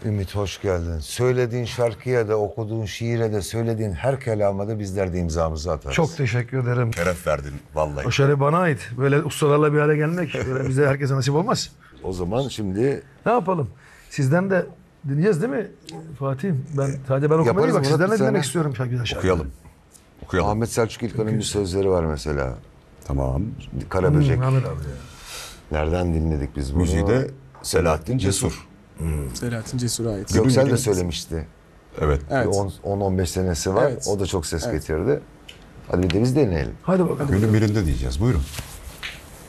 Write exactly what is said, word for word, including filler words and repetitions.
Ümit hoş geldin. Söylediğin şarkıya da, okuduğun şiire de, söylediğin her kelama da bizler de imzamızı atarız. Çok teşekkür ederim. Şeref verdin vallahi. O şeref bana ait. Böyle ustalarla bir hale gelmek böyle bize herkese nasip olmaz. O zaman şimdi Ne yapalım? Sizden de dinleyeceğiz değil mi Fatih? Ben sadece ben okumayı Yaparız değil, bak Murat, sizden de bir dinlemek sene. istiyorum şarkı güzel şarkı. Okuyalım. Okuyalım. Ahmet Selçuk İlkan'ın bir sözleri var mesela. Tamam. Karaböcek. Hmm, Ahmet abi ya. Nereden dinledik biz bunu? Müziği de Selahattin Cesur. Selahattin Cesur'a ait. Göksel de Günün- söylemişti. Evet. Evet. on on beş senesi var. Evet. O da çok ses Evet. getirdi. Hadi bir de biz deneyelim. Hadi bakalım. Günün birinde diyeceğiz. Buyurun.